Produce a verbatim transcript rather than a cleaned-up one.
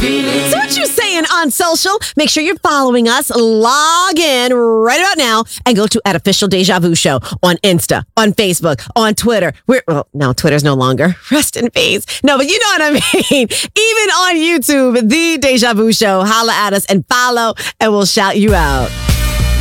So what you saying on social? Make sure you're following us. Log in right about now and go to at Official Deja Vu Show on Insta, on Facebook, on Twitter. We're well, no, Twitter's no longer. Rest in peace. No, but you know what I mean. Even on YouTube, The Deja Vu Show. Holla at us and follow, and we'll shout you out.